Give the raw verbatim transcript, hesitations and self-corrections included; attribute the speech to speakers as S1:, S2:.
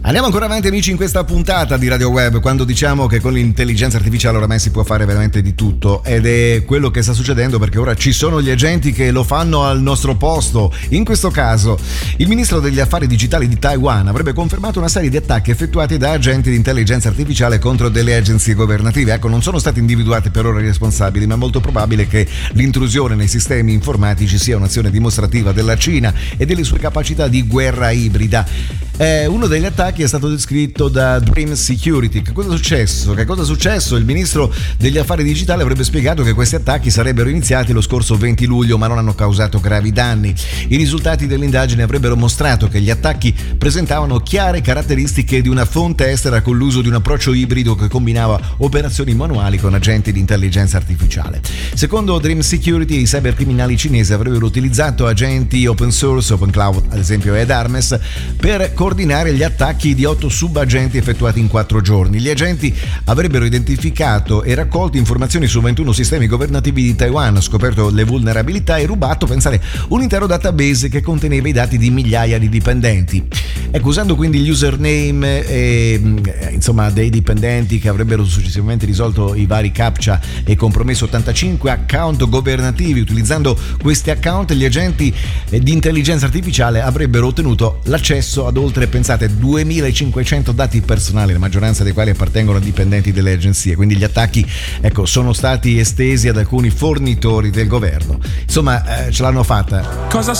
S1: Andiamo ancora avanti, amici, in questa puntata di Radio Web, quando diciamo che con l'intelligenza artificiale oramai si può fare veramente di tutto, ed è quello che sta succedendo, perché ora ci sono gli agenti che lo fanno al nostro posto. In questo caso il ministro degli affari digitali di Taiwan avrebbe confermato una serie di attacchi effettuati da agenti di intelligenza artificiale contro delle agenzie governative. Ecco, non sono stati individuati per ora i responsabili, ma è molto probabile che l'intrusione nei sistemi informatici sia un'azione dimostrativa della Cina e delle sue capacità di guerra ibrida. Eh, uno degli attacchi è stato descritto da Dream Security. Che cosa è successo? Che cosa è successo? Il ministro degli affari digitali avrebbe spiegato che questi attacchi sarebbero iniziati lo scorso venti luglio, ma non hanno causato gravi danni. I risultati dell'indagine avrebbero mostrato che gli attacchi presentavano chiare caratteristiche di una fonte estera con l'uso di un approccio ibrido che combinava operazioni manuali con agenti di intelligenza artificiale. Secondo Dream Security, i cybercriminali cinesi avrebbero utilizzato agenti open source, open cloud ad esempio, ed Armes per coordinare gli attacchi di otto subagenti effettuati in quattro giorni. Gli agenti avrebbero identificato e raccolto informazioni su ventuno sistemi governativi di Taiwan, scoperto le vulnerabilità e rubato, pensare, un intero database che conteneva i dati di migliaia di dipendenti. Ecco, usando quindi gli username e, insomma, dei dipendenti che avrebbero successivamente risolto i vari captcha e compromesso ottantacinque account governativi, utilizzando questi account gli agenti di intelligenza artificiale avrebbero ottenuto l'accesso ad oltre, pensate, duemilacinquecento dati personali, la maggioranza dei quali appartengono a dipendenti delle agenzie. Quindi gli attacchi, ecco, sono stati estesi ad alcuni fornitori del governo. Insomma, eh, ce l'hanno fatta.
S2: Cosa